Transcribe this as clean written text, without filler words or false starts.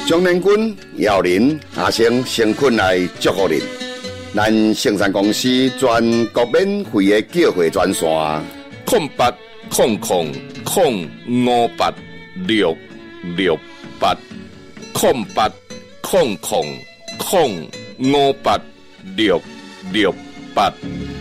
中年军姚林阿生先困来祝福您。咱生产公司全国免费的叫货专线 08000568680800056868。